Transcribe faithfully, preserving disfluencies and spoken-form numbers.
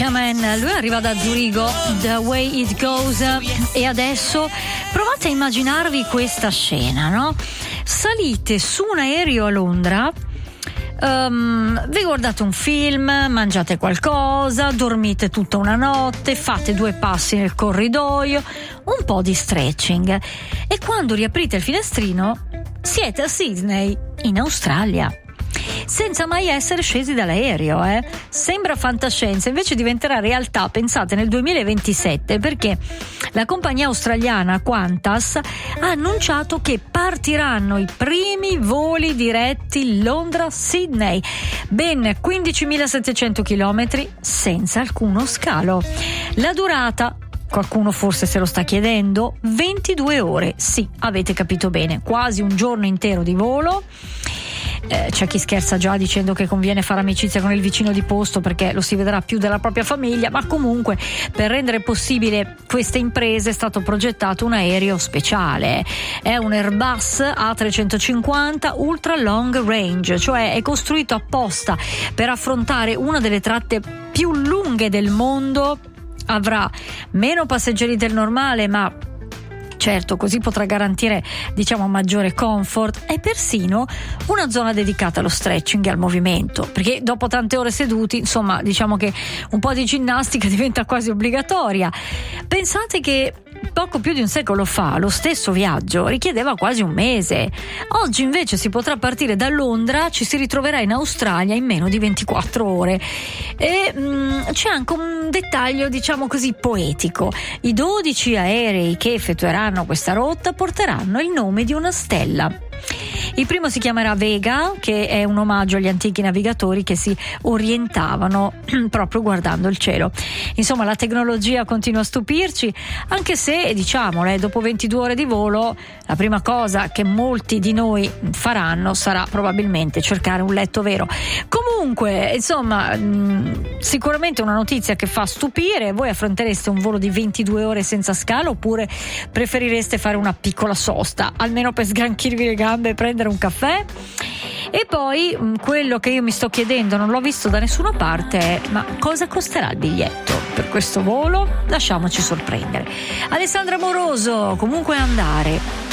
Amen, lui arriva da Zurigo, The Way It Goes, e adesso provate a immaginarvi questa scena, no? Salite su un aereo a Londra, um, vi guardate un film, mangiate qualcosa, dormite tutta una notte, fate due passi nel corridoio, un po' di stretching, e quando riaprite il finestrino siete a Sydney, in Australia, senza mai essere scesi dall'aereo. eh. Sembra fantascienza, invece diventerà realtà, pensate, nel duemilaventisette, perché la compagnia australiana Qantas ha annunciato che partiranno i primi voli diretti Londra-Sydney, ben quindicimilasettecento chilometri senza alcuno scalo. La durata, qualcuno forse se lo sta chiedendo, ventidue ore, sì, avete capito bene, quasi un giorno intero di volo. Eh, c'è chi scherza già dicendo che conviene fare amicizia con il vicino di posto perché lo si vedrà più della propria famiglia, ma comunque per rendere possibile queste imprese è stato progettato un aereo speciale. È un Airbus A trecentocinquanta Ultra Long Range, cioè è costruito apposta per affrontare una delle tratte più lunghe del mondo. Avrà meno passeggeri del normale, ma certo, così potrà garantire, diciamo, maggiore comfort e persino una zona dedicata allo stretching e al movimento, perché dopo tante ore seduti, insomma, diciamo che un po' di ginnastica diventa quasi obbligatoria. Pensate che poco più di un secolo fa lo stesso viaggio richiedeva quasi un mese. Oggi invece si potrà partire da Londra, ci si ritroverà in Australia in meno di ventiquattro ore. E mh, c'è anche un dettaglio, diciamo così, poetico. I dodici aerei che effettueranno questa rotta porteranno il nome di una stella. Il primo si chiamerà Vega, che è un omaggio agli antichi navigatori che si orientavano proprio guardando il cielo. Insomma, la tecnologia continua a stupirci, anche se, diciamolo, eh, dopo ventidue ore di volo la prima cosa che molti di noi faranno sarà probabilmente cercare un letto vero. Comunque, insomma, mh, sicuramente una notizia che fa stupire. Voi affrontereste un volo di ventidue ore senza scalo oppure preferireste fare una piccola sosta, almeno per sgranchirvi le gambe e prendere un caffè? E poi quello che io mi sto chiedendo, non l'ho visto da nessuna parte, è: ma cosa costerà il biglietto per questo volo? Lasciamoci sorprendere. Alessandra Moroso, comunque andare.